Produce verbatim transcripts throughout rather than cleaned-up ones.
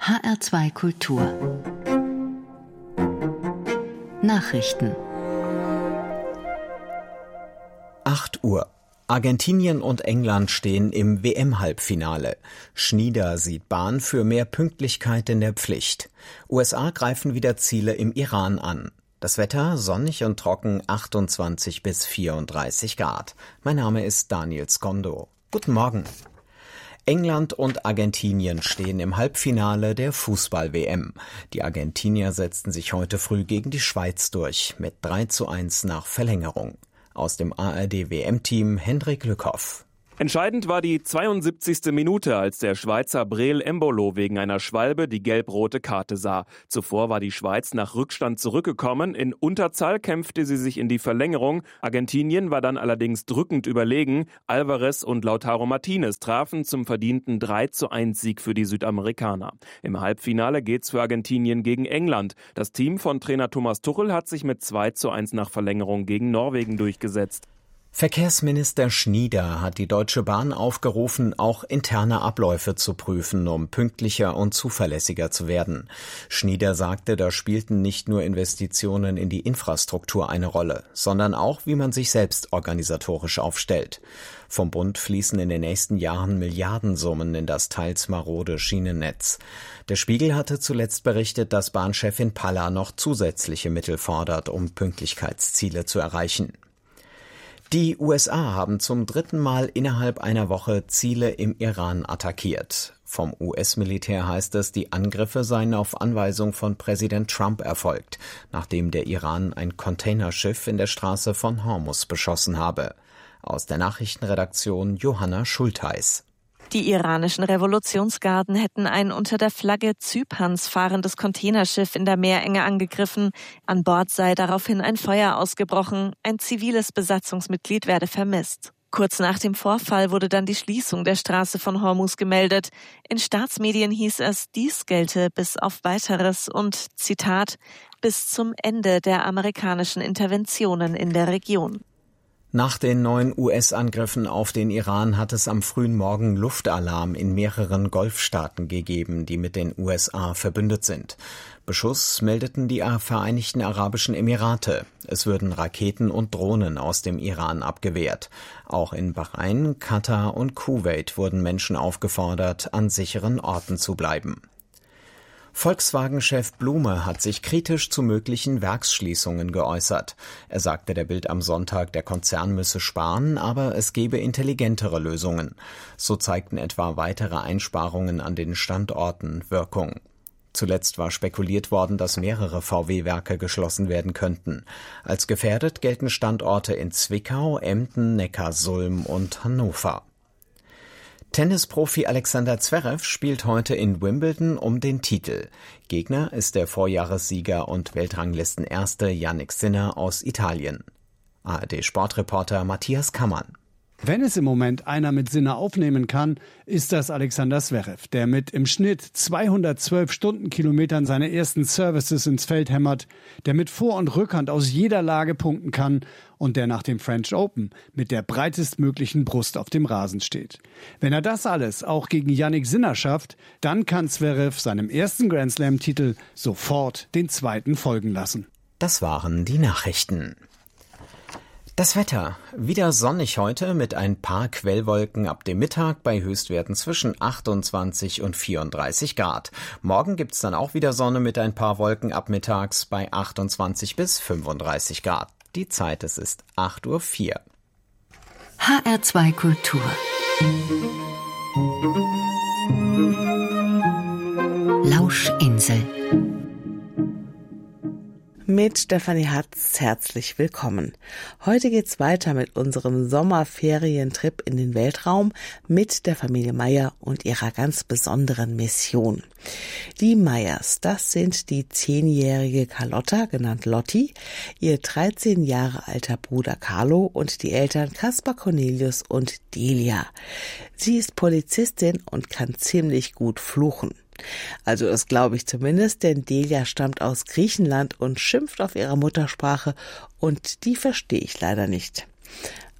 H R zwei Kultur Nachrichten. acht Uhr. Argentinien und England stehen im W M-Halbfinale. Schnieder sieht Bahn für mehr Pünktlichkeit in der Pflicht. U S A greifen wieder Ziele im Iran an. Das Wetter sonnig und trocken, achtundzwanzig bis vierunddreißig Grad. Mein Name ist Daniel Skondo. Guten Morgen. England und Argentinien stehen im Halbfinale der Fußball-W M. Die Argentinier setzten sich heute früh gegen die Schweiz durch, mit drei zu eins nach Verlängerung. Aus dem A R D-W M-Team Hendrik Lückhoff. Entscheidend war die zweiundsiebzigste Minute, als der Schweizer Breel Embolo wegen einer Schwalbe die gelb-rote Karte sah. Zuvor war die Schweiz nach Rückstand zurückgekommen. In Unterzahl kämpfte sie sich in die Verlängerung. Argentinien war dann allerdings drückend überlegen. Alvarez und Lautaro Martinez trafen zum verdienten drei zu eins Sieg für die Südamerikaner. Im Halbfinale geht's für Argentinien gegen England. Das Team von Trainer Thomas Tuchel hat sich mit zwei zu eins nach Verlängerung gegen Norwegen durchgesetzt. Verkehrsminister Schnieder hat die Deutsche Bahn aufgerufen, auch interne Abläufe zu prüfen, um pünktlicher und zuverlässiger zu werden. Schnieder sagte, da spielten nicht nur Investitionen in die Infrastruktur eine Rolle, sondern auch, wie man sich selbst organisatorisch aufstellt. Vom Bund fließen in den nächsten Jahren Milliardensummen in das teils marode Schienennetz. Der Spiegel hatte zuletzt berichtet, dass Bahnchefin Palla noch zusätzliche Mittel fordert, um Pünktlichkeitsziele zu erreichen. Die U S A haben zum dritten Mal innerhalb einer Woche Ziele im Iran attackiert. Vom U S-Militär heißt es, die Angriffe seien auf Anweisung von Präsident Trump erfolgt, nachdem der Iran ein Containerschiff in der Straße von Hormuz beschossen habe. Aus der Nachrichtenredaktion Johanna Schultheis. Die iranischen Revolutionsgarden hätten ein unter der Flagge Zyperns fahrendes Containerschiff in der Meerenge angegriffen. An Bord sei daraufhin ein Feuer ausgebrochen. Ein ziviles Besatzungsmitglied werde vermisst. Kurz nach dem Vorfall wurde dann die Schließung der Straße von Hormuz gemeldet. In Staatsmedien hieß es, dies gelte bis auf Weiteres und, Zitat, bis zum Ende der amerikanischen Interventionen in der Region. Nach den neuen U S-Angriffen auf den Iran hat es am frühen Morgen Luftalarm in mehreren Golfstaaten gegeben, die mit den U S A verbündet sind. Beschuss meldeten die Vereinigten Arabischen Emirate. Es würden Raketen und Drohnen aus dem Iran abgewehrt. Auch in Bahrain, Katar und Kuwait wurden Menschen aufgefordert, an sicheren Orten zu bleiben. Volkswagen-Chef Blume hat sich kritisch zu möglichen Werksschließungen geäußert. Er sagte der Bild am Sonntag, der Konzern müsse sparen, aber es gebe intelligentere Lösungen. So zeigten etwa weitere Einsparungen an den Standorten Wirkung. Zuletzt war spekuliert worden, dass mehrere V W-Werke geschlossen werden könnten. Als gefährdet gelten Standorte in Zwickau, Emden, Neckarsulm und Hannover. Tennisprofi Alexander Zverev spielt heute in Wimbledon um den Titel. Gegner ist der Vorjahressieger und Weltranglistenerste Jannik Sinner aus Italien. A R D-Sportreporter Matthias Kammann. Wenn es im Moment einer mit Sinner aufnehmen kann, ist das Alexander Zverev, der mit im Schnitt zweihundertzwölf Stundenkilometern seine ersten Services ins Feld hämmert, der mit Vor- und Rückhand aus jeder Lage punkten kann und der nach dem French Open mit der breitestmöglichen Brust auf dem Rasen steht. Wenn er das alles auch gegen Jannik Sinner schafft, dann kann Zverev seinem ersten Grand-Slam-Titel sofort den zweiten folgen lassen. Das waren die Nachrichten. Das Wetter. Wieder sonnig heute mit ein paar Quellwolken ab dem Mittag bei Höchstwerten zwischen achtundzwanzig und vierunddreißig Grad. Morgen gibt's dann auch wieder Sonne mit ein paar Wolken ab mittags bei achtundzwanzig bis fünfunddreißig Grad. Die Zeit, es ist acht Uhr vier. H R zwei Kultur Lauschinsel. Mit Stefanie Hatz herzlich willkommen. Heute geht's weiter mit unserem Sommerferientrip in den Weltraum mit der Familie Meyer und ihrer ganz besonderen Mission. Die Meyers, das sind die zehnjährige Carlotta, genannt Lotti, ihr dreizehn Jahre alter Bruder Carlo und die Eltern Kaspar Cornelius und Delia. Sie ist Polizistin und kann ziemlich gut fluchen. Also das glaube ich zumindest, denn Delia stammt aus Griechenland und schimpft auf ihrer Muttersprache und die verstehe ich leider nicht.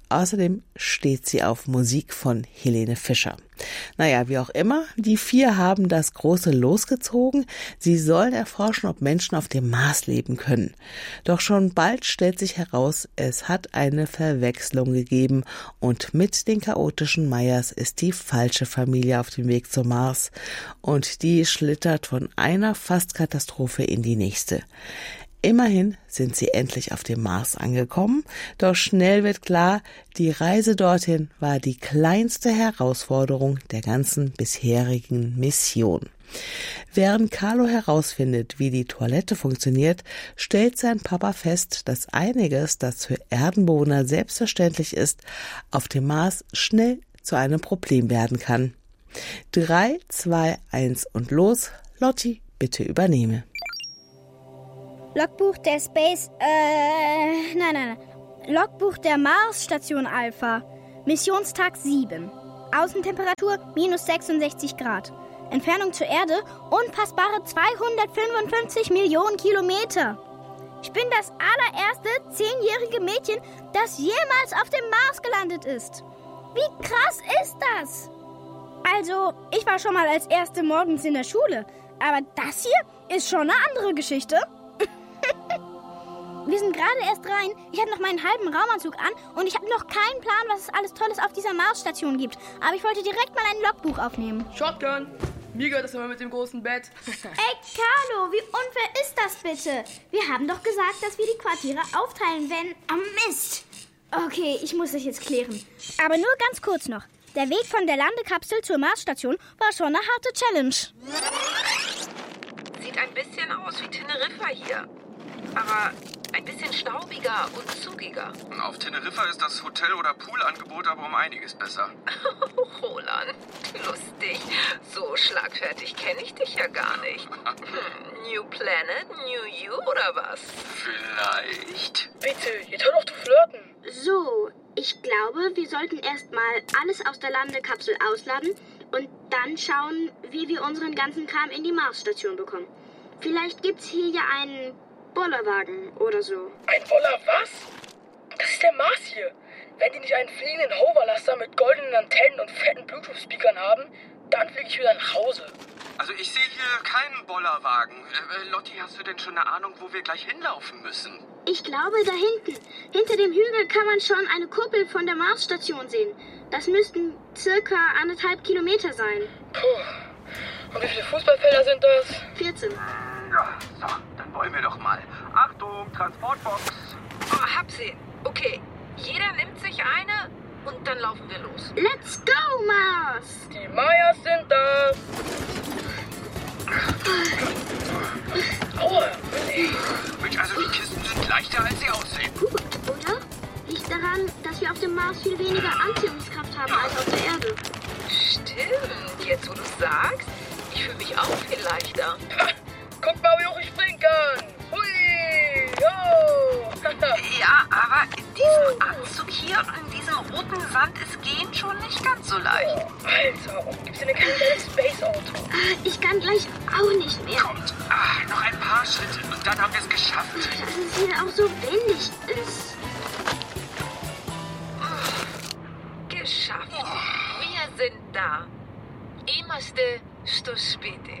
Außerdem steht sie auf Musik von Helene Fischer. Naja, wie auch immer, die vier haben das große Los gezogen. Sie sollen erforschen, ob Menschen auf dem Mars leben können. Doch schon bald stellt sich heraus, es hat eine Verwechslung gegeben und mit den chaotischen Meyers ist die falsche Familie auf dem Weg zum Mars und die schlittert von einer Fastkatastrophe in die nächste. Immerhin sind sie endlich auf dem Mars angekommen, doch schnell wird klar, die Reise dorthin war die kleinste Herausforderung der ganzen bisherigen Mission. Während Carlo herausfindet, wie die Toilette funktioniert, stellt sein Papa fest, dass einiges, das für Erdenbewohner selbstverständlich ist, auf dem Mars schnell zu einem Problem werden kann. Drei, zwei, eins und los. Lotti, bitte übernehme. Logbuch der Space, äh, nein, nein, nein. Logbuch der Mars-Station Alpha. Missionstag sieben. Außentemperatur minus sechsundsechzig Grad. Entfernung zur Erde unfassbare zweihundertfünfundfünfzig Millionen Kilometer. Ich bin das allererste zehnjährige Mädchen, das jemals auf dem Mars gelandet ist. Wie krass ist das? Also, ich war schon mal als Erste morgens in der Schule, aber das hier ist schon eine andere Geschichte. Wir sind gerade erst rein, ich habe noch meinen halben Raumanzug an und ich habe noch keinen Plan, was es alles Tolles auf dieser Marsstation gibt. Aber ich wollte direkt mal ein Logbuch aufnehmen. Shotgun! Mir gehört das immer mit dem großen Bett. Ey, Carlo, wie unfair ist das bitte? Wir haben doch gesagt, dass wir die Quartiere aufteilen, wenn... Oh, Mist! Okay, ich muss das jetzt klären. Aber nur ganz kurz noch. Der Weg von der Landekapsel zur Marsstation war schon eine harte Challenge. Sieht ein bisschen aus wie Teneriffa hier. Aber ein bisschen staubiger und zugiger. Auf Teneriffa ist das Hotel- oder Poolangebot aber um einiges besser. Roland, lustig. So schlagfertig kenne ich dich ja gar nicht. Hm, New Planet, New You oder was? Vielleicht. Bitte, jetzt hör doch zu flirten. So, ich glaube, wir sollten erstmal alles aus der Landekapsel ausladen und dann schauen, wie wir unseren ganzen Kram in die Marsstation bekommen. Vielleicht gibt's hier ja einen Bollerwagen oder so. Ein Boller was? Das ist der Mars hier. Wenn die nicht einen fliegenden Hoverlaster mit goldenen Antennen und fetten Bluetooth-Speakern haben, dann fliege ich wieder nach Hause. Also ich sehe hier keinen Bollerwagen. Äh, Lotti, hast du denn schon eine Ahnung, wo wir gleich hinlaufen müssen? Ich glaube, da hinten. Hinter dem Hügel kann man schon eine Kuppel von der Marsstation sehen. Das müssten circa anderthalb Kilometer sein. Puh. Und wie viele Fußballfelder sind das? vierzehn. Ja, so, dann wollen wir doch mal. Achtung, Transportbox. Oh, hab sie. Okay, jeder nimmt sich eine und dann laufen wir los. Let's go, Mars! Die Mayas sind da. Aua, Mensch, also die Kisten sind leichter, als sie aussehen. Gut, oder? Liegt daran, dass wir auf dem Mars viel weniger Anziehungskraft haben als auf der Erde. Stimmt, jetzt wo du sagst, ich fühle mich auch viel leichter. Ha, guck mal, wie hoch ich springen kann. Hui, yo. Ja, aber in diesem Anzug hier und in diesem roten Sand ist Gehen schon nicht ganz so leicht. Alter, und gibt's denn kein kleines Space-Auto? Ah, ich kann gleich auch nicht mehr. Kommt, ah, noch ein paar Schritte und dann haben wir es geschafft. Dass es hier auch so windig ist. Geschafft. Wir sind da. Είμαστε στο σπίτι.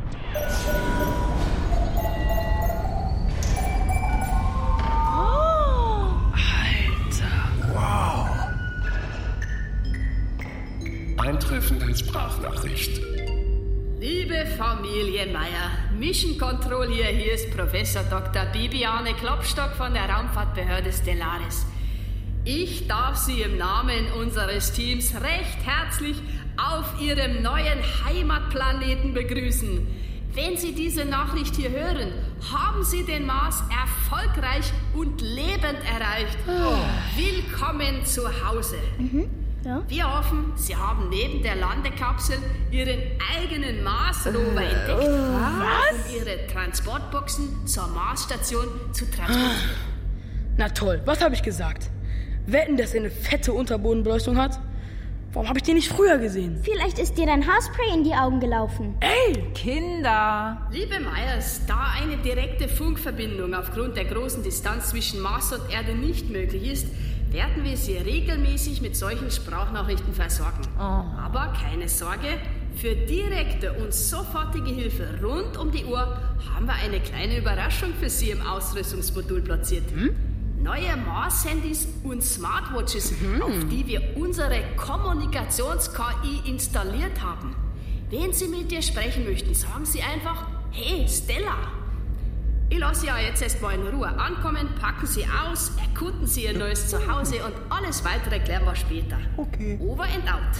Eintreffende Sprachnachricht. Liebe Familie Meyer, Mission Control hier, hier ist Professor Doktor Bibiane Klopstock von der Raumfahrtbehörde Stellaris. Ich darf Sie im Namen unseres Teams recht herzlich auf Ihrem neuen Heimatplaneten begrüßen. Wenn Sie diese Nachricht hier hören, haben Sie den Mars erfolgreich und lebend erreicht. Oh. Willkommen zu Hause. Mhm. Ja. Wir hoffen, Sie haben neben der Landekapsel Ihren eigenen Mars-Rover äh, entdeckt, was? um Ihre Transportboxen zur Marsstation zu transportieren. Na toll, was habe ich gesagt? Wetten, dass er eine fette Unterbodenbeleuchtung hat? Warum habe ich den nicht früher gesehen? Vielleicht ist dir dein Haarspray in die Augen gelaufen. Ey! Kinder! Liebe Meyers, da eine direkte Funkverbindung aufgrund der großen Distanz zwischen Mars und Erde nicht möglich ist, werden wir Sie regelmäßig mit solchen Sprachnachrichten versorgen. Oh. Aber keine Sorge, für direkte und sofortige Hilfe rund um die Uhr haben wir eine kleine Überraschung für Sie im Ausrüstungsmodul platziert. Hm? Neue Mars-Handys und Smartwatches, hm. auf die wir unsere Kommunikations-K I installiert haben. Wenn Sie mit dir sprechen möchten, sagen Sie einfach, hey Stella. Ich lasse Sie ja jetzt erstmal in Ruhe ankommen, packen Sie aus, erkunden Sie Ihr neues Zuhause und alles weitere klären wir später. Okay. Over and out.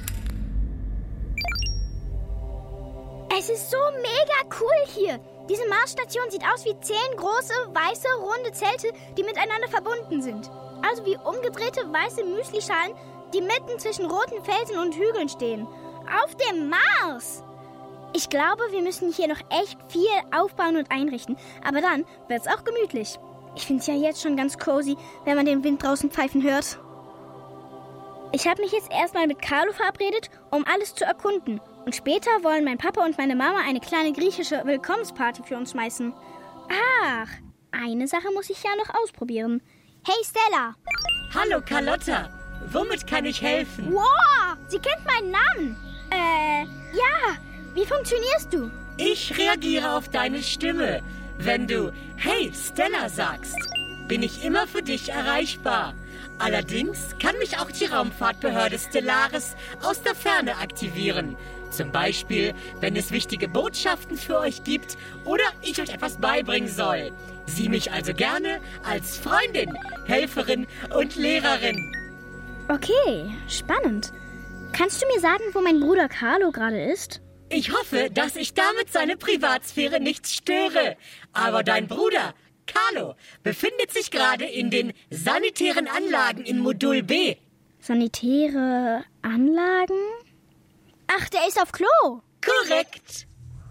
Es ist so mega cool hier. Diese Marsstation sieht aus wie zehn große, weiße, runde Zelte, die miteinander verbunden sind. Also wie umgedrehte weiße Müslischalen, die mitten zwischen roten Felsen und Hügeln stehen. Auf dem Mars! Ich glaube, wir müssen hier noch echt viel aufbauen und einrichten. Aber dann wird's auch gemütlich. Ich find's ja jetzt schon ganz cozy, wenn man den Wind draußen pfeifen hört. Ich habe mich jetzt erstmal mit Carlo verabredet, um alles zu erkunden. Und später wollen mein Papa und meine Mama eine kleine griechische Willkommensparty für uns schmeißen. Ach, eine Sache muss ich ja noch ausprobieren. Hey Stella! Hallo Carlotta, womit kann ich helfen? Wow, sie kennt meinen Namen. Äh, ja, wie funktionierst du? Ich reagiere auf deine Stimme. Wenn du Hey Stella sagst, bin ich immer für dich erreichbar. Allerdings kann mich auch die Raumfahrtbehörde Stellaris aus der Ferne aktivieren. Zum Beispiel, wenn es wichtige Botschaften für euch gibt oder ich euch etwas beibringen soll. Sieh mich also gerne als Freundin, Helferin und Lehrerin. Okay, spannend. Kannst du mir sagen, wo mein Bruder Carlo gerade ist? Ich hoffe, dass ich damit seine Privatsphäre nicht störe. Aber dein Bruder, Carlo, befindet sich gerade in den sanitären Anlagen in Modul B. Sanitäre Anlagen? Ach, der ist auf Klo. Korrekt.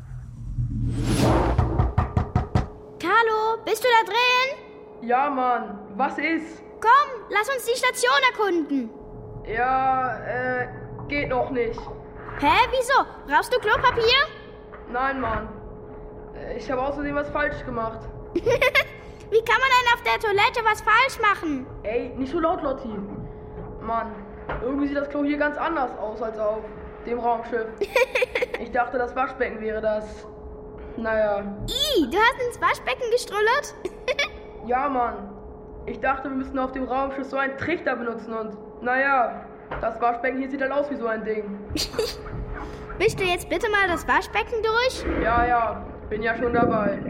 Carlo, bist du da drin? Ja, Mann. Was ist? Komm, lass uns die Station erkunden. Ja, äh, geht noch nicht. Hä, wieso? Brauchst du Klopapier? Nein, Mann. Ich habe außerdem was falsch gemacht. Wie kann man denn auf der Toilette was falsch machen? Ey, nicht so laut, Lotti. Mann, irgendwie sieht das Klo hier ganz anders aus als auf dem Raumschiff. Ich dachte, das Waschbecken wäre das. Naja. Ih, du hast ins Waschbecken gestrullert? Ja, Mann. Ich dachte, wir müssten auf dem Raumschiff so einen Trichter benutzen und, naja, das Waschbecken hier sieht halt aus wie so ein Ding. Wischst du jetzt bitte mal das Waschbecken durch? Ja, ja, bin ja schon dabei.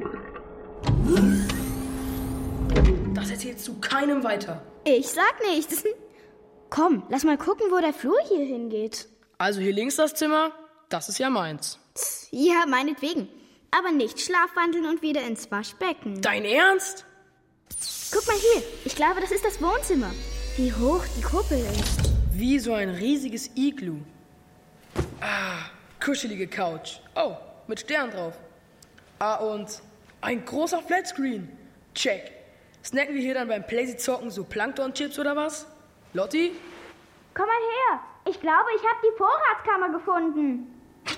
Das erzählst du keinem weiter. Ich sag nichts. Komm, lass mal gucken, wo der Flur hier hingeht. Also hier links das Zimmer, das ist ja meins. Ja, meinetwegen. Aber nicht schlafwandeln und wieder ins Waschbecken. Dein Ernst? Guck mal hier, ich glaube, das ist das Wohnzimmer. Wie hoch die Kuppel ist. Wie so ein riesiges Iglu. Ah, kuschelige Couch. Oh, mit Stern drauf. Ah, und ein großer Flatscreen. Check. Snacken wir hier dann beim Playsy-Zocken so Plankton-Chips oder was? Lotti? Komm mal her. Ich glaube, ich habe die Vorratskammer gefunden.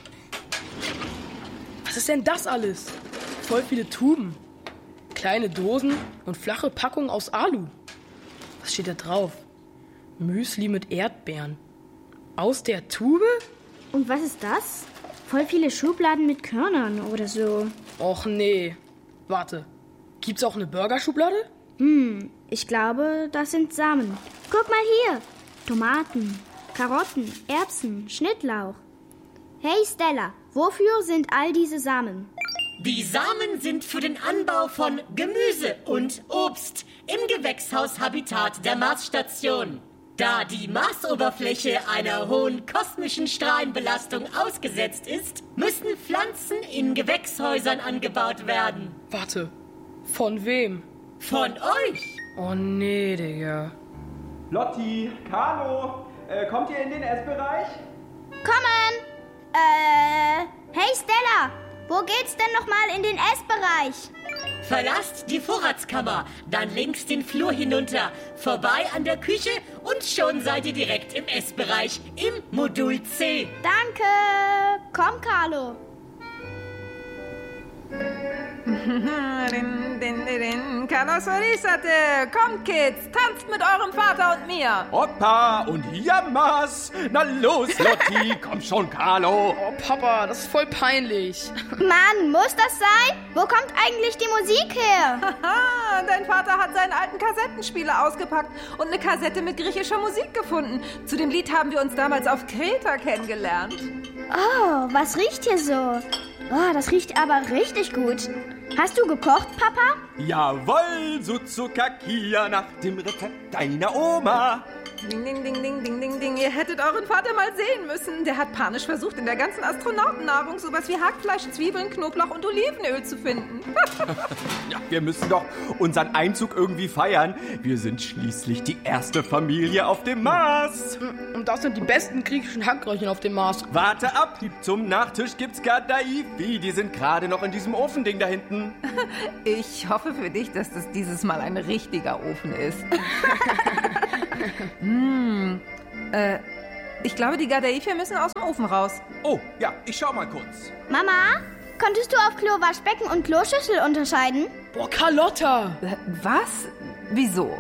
Was ist denn das alles? Voll viele Tuben. Kleine Dosen und flache Packungen aus Alu. Was steht da drauf? Müsli mit Erdbeeren. Aus der Tube? Und was ist das? Voll viele Schubladen mit Körnern oder so. Och nee. Warte. Gibt's auch eine Burgerschublade? Hm, ich glaube, das sind Samen. Guck mal hier. Tomaten, Karotten, Erbsen, Schnittlauch. Hey Stella, wofür sind all diese Samen? Die Samen sind für den Anbau von Gemüse und Obst im Gewächshaushabitat der Marsstation. Da die Marsoberfläche einer hohen kosmischen Strahlenbelastung ausgesetzt ist, müssen Pflanzen in Gewächshäusern angebaut werden. Warte, von wem? Von euch! Oh nee, Digga. Lotti, Carlo, äh, kommt ihr in den Essbereich? Kommen! Äh, hey Stella, wo geht's denn nochmal in den Essbereich? Verlasst die Vorratskammer, dann links den Flur hinunter, vorbei an der Küche und schon seid ihr direkt im Essbereich im Modul C. Danke! Komm, Carlo! Carlos Orisate, kommt Kids, tanzt mit eurem Vater und mir. Opa und Jammas. Na los, Lotti, komm schon, Carlo. Oh, Papa, das ist voll peinlich. Mann, muss das sein? Wo kommt eigentlich die Musik her? Haha, dein Vater hat seinen alten Kassettenspieler ausgepackt und eine Kassette mit griechischer Musik gefunden. Zu dem Lied haben wir uns damals auf Kreta kennengelernt. Oh, was riecht hier so? Oh, das riecht aber richtig gut. Hast du gekocht, Papa? Jawohl, so Zuckerkia nach dem Rezept deiner Oma. Ding, ding, ding, ding, ding, ding, ding. Ihr hättet euren Vater mal sehen müssen. Der hat panisch versucht, in der ganzen Astronautennahrung sowas wie Hackfleisch, Zwiebeln, Knoblauch und Olivenöl zu finden. Ja, wir müssen doch unseren Einzug irgendwie feiern. Wir sind schließlich die erste Familie auf dem Mars. Und das sind die besten griechischen Hackröllchen auf dem Mars. Warte ab, zum Nachtisch gibt's Gadaifi. Die sind gerade noch in diesem Ofending da hinten. Ich hoffe für dich, dass das dieses Mal ein richtiger Ofen ist. hm, äh, ich glaube, die Gadaifi müssen aus dem Ofen raus. Oh, ja, ich schau mal kurz. Mama, konntest du auf Klo Waschbecken und Kloschüssel unterscheiden? Boah, Carlotta! Äh, was? Wieso?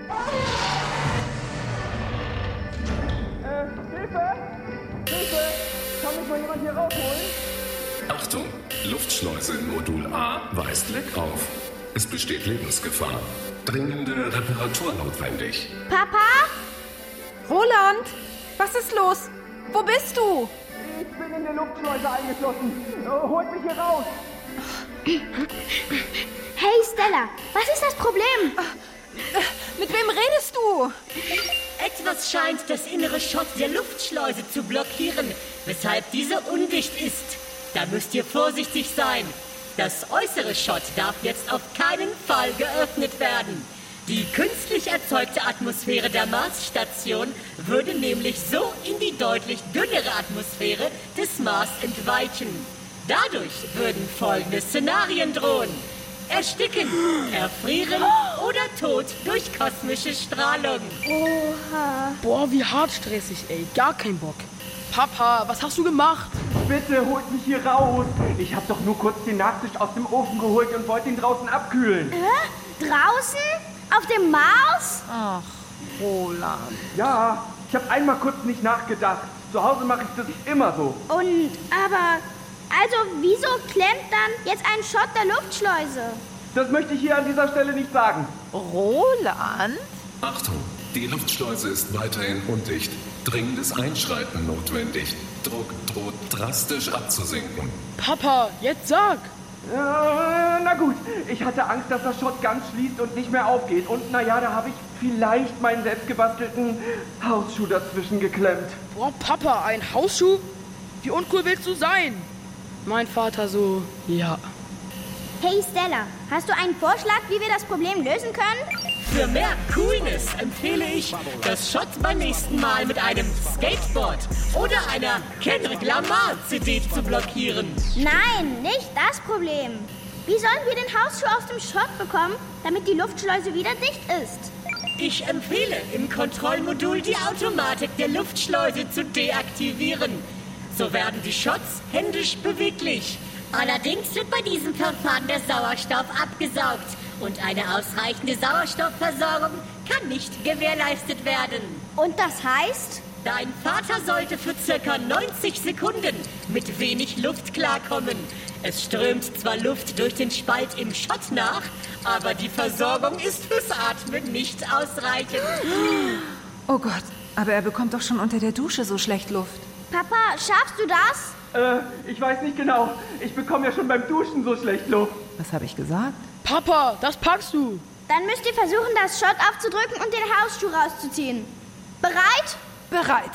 Äh, Hilfe! Hilfe! Kann mich mal jemand hier rausholen? Achtung, Luftschleuse in Modul A weist Leck auf. Es besteht Lebensgefahr. Dringende Reparatur notwendig. Papa? Roland, was ist los? Wo bist du? Ich bin in der Luftschleuse eingeschlossen. Oh, holt mich hier raus. Hey Stella, was ist das Problem? Mit wem redest du? Etwas scheint das innere Schott der Luftschleuse zu blockieren, weshalb diese undicht ist. Da müsst ihr vorsichtig sein. Das äußere Schott darf jetzt auf keinen Fall geöffnet werden. Die künstlich erzeugte Atmosphäre der Marsstation würde nämlich so in die deutlich dünnere Atmosphäre des Mars entweichen. Dadurch würden folgende Szenarien drohen: Ersticken, Erfrieren oder Tod durch kosmische Strahlung. Oha. Boah, wie hart stressig, ey. Gar kein Bock. Papa, was hast du gemacht? Bitte holt mich hier raus. Ich hab doch nur kurz den Nachtisch aus dem Ofen geholt und wollte ihn draußen abkühlen. Äh? Draußen? Auf dem Mars? Ach, Roland. Ja, ich habe einmal kurz nicht nachgedacht. Zu Hause mache ich das immer so. Und, aber, also wieso klemmt dann jetzt ein Schott der Luftschleuse? Das möchte ich hier an dieser Stelle nicht sagen. Roland? Achtung, die Luftschleuse ist weiterhin undicht. Dringendes Einschreiten notwendig. Druck droht drastisch abzusinken. Papa, jetzt sag! Äh, na gut, ich hatte Angst, dass das Schott ganz schließt und nicht mehr aufgeht. Und naja, da habe ich vielleicht meinen selbstgebastelten Hausschuh dazwischen geklemmt. Boah, Papa, ein Hausschuh? Wie uncool willst du sein? Mein Vater so, ja. Hey Stella, hast du einen Vorschlag, wie wir das Problem lösen können? Für mehr Coolness empfehle ich, das Schott beim nächsten Mal mit einem Skateboard oder einer Kendrick Lamar-C D zu blockieren. Nein, nicht das Problem. Wie sollen wir den Hausschuh aus dem Schott bekommen, damit die Luftschleuse wieder dicht ist? Ich empfehle, im Kontrollmodul die Automatik der Luftschleuse zu deaktivieren. So werden die Schotts händisch beweglich. Allerdings wird bei diesem Verfahren der Sauerstoff abgesaugt und eine ausreichende Sauerstoffversorgung kann nicht gewährleistet werden. Und das heißt? Dein Vater sollte für circa neunzig Sekunden mit wenig Luft klarkommen. Es strömt zwar Luft durch den Spalt im Schott nach, aber die Versorgung ist fürs Atmen nicht ausreichend. Oh Gott, aber er bekommt doch schon unter der Dusche so schlecht Luft. Papa, schaffst du das? Äh, ich weiß nicht genau. Ich bekomme ja schon beim Duschen so schlecht Luft. Was habe ich gesagt? Papa, das packst du. Dann müsst ihr versuchen, das Schott aufzudrücken und den Hausschuh rauszuziehen. Bereit? Bereit.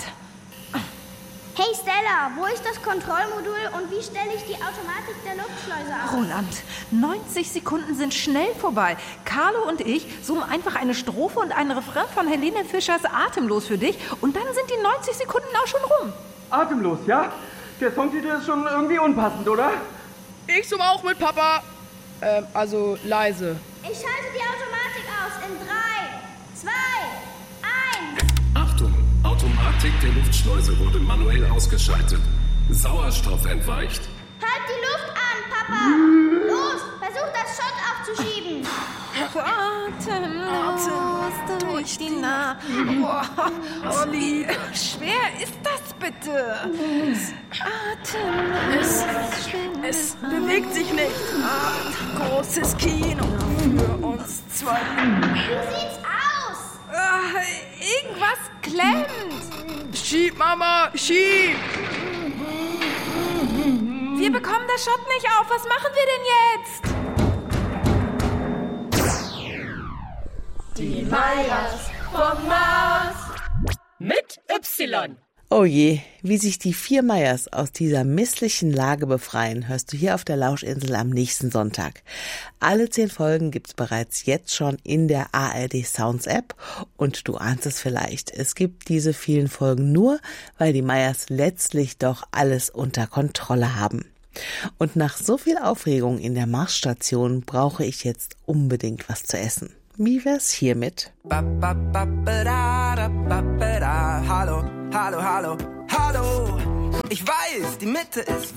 Hey Stella, wo ist das Kontrollmodul und wie stelle ich die Automatik der Luftschleuse auf? Roland, neunzig Sekunden sind schnell vorbei. Carlo und ich summen einfach eine Strophe und einen Refrain von Helene Fischers Atemlos für dich und dann sind die neunzig Sekunden auch schon rum. Atemlos, ja? Der Songtitel ist schon irgendwie unpassend, oder? Ich summe auch mit, Papa. Ähm, also leise. Ich schalte die Automatik aus in drei, zwei, eins. Achtung, Automatik der Luftschleuse wurde manuell ausgeschaltet. Sauerstoff entweicht. Halt die Luft an, Papa. Los, versuch versucht, das Schott aufzuschieben. Atemlos durch die Nacht. Oh, wie schwer ist das bitte? Es, es bewegt sich nicht. Großes Kino für uns zwei. Wie sieht's aus? Irgendwas klemmt. Schieb, Mama, schieb! Wir bekommen das Schott nicht auf. Was machen wir denn jetzt? Die Meyers vom Mars. Mit Y. Oh je, wie sich die vier Meyers aus dieser misslichen Lage befreien, hörst du hier auf der Lauschinsel am nächsten Sonntag. Alle zehn Folgen gibt's bereits jetzt schon in der A R D Sounds App und du ahnst es vielleicht, es gibt diese vielen Folgen nur, weil die Meyers letztlich doch alles unter Kontrolle haben. Und nach so viel Aufregung in der Marsstation brauche ich jetzt unbedingt was zu essen. Wie wär's hiermit? Hallo, hallo, hallo, hallo. Ich weiß, die Mitte ist